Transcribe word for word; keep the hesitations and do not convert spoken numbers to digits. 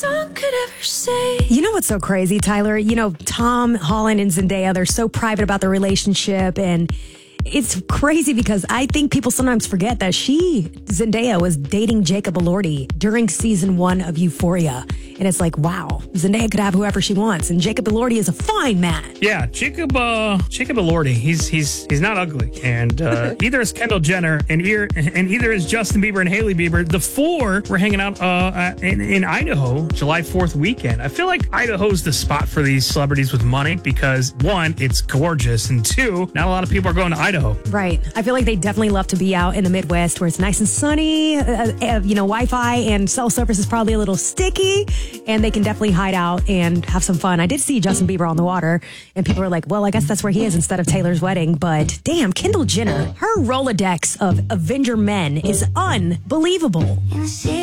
song could ever say. You know what's so crazy, Tyler? You know, Tom Holland and Zendaya, they're so private about their relationship, and it's crazy because I think people sometimes forget that she, Zendaya, was dating Jacob Elordi during season one of Euphoria. And it's like, wow, Zendaya could have whoever she wants. And Jacob Elordi is a fine man. Yeah, Jacob uh, Jacob Elordi, he's he's he's not ugly. And uh, either is Kendall Jenner and, ear, and either is Justin Bieber and Hailey Bieber. The four were hanging out uh, in, in Idaho July fourth weekend. I feel like Idaho's the spot for these celebrities with money because, one, it's gorgeous. And two, not a lot of people are going to Idaho. Right. I feel like they definitely love to be out in the Midwest where it's nice and sunny. Uh, uh, you know, Wi-Fi and cell service is probably a little sticky. And they can definitely hide out and have some fun. I did see Justin Bieber on the water, and people were like, well, I guess that's where he is instead of Taylor's wedding. But damn, Kendall Jenner, her Rolodex of Avenger men is unbelievable.